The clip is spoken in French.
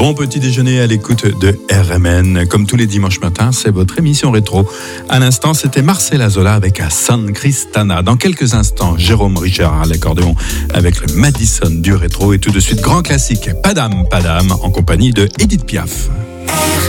Bon petit déjeuner à l'écoute de RMN. Comme tous les dimanches matins, c'est votre émission rétro. À l'instant, c'était Marcela Zola avec San Cristana. Dans quelques instants, Jérôme Richard à l'accordéon avec le Madison du rétro. Et tout de suite, grand classique, Padam Padam, en compagnie de Edith Piaf.